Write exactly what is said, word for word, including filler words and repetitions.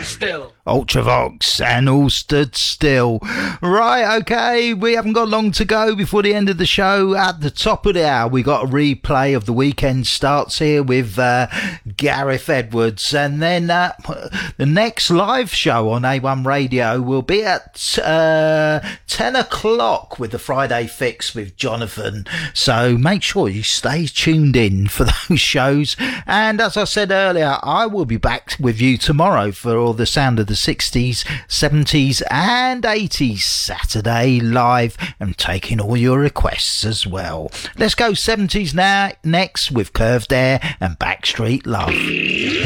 Still. Ultravox and All Stood Still. Right, okay, we haven't got long to go before the end of the show. At the top of the hour, we got a replay of the weekend starts here with uh, Gareth Edwards. And then uh, the next live show on A one Radio will be at uh, ten o'clock with the Friday Fix with Jonathan. So make sure you stay tuned in for those shows. And as I said earlier, I will be back with you tomorrow for all the sound of the sixties, seventies and eighties Saturday live, and taking all your requests as well. Let's go seventies now next with Curved Air and Backstreet Love.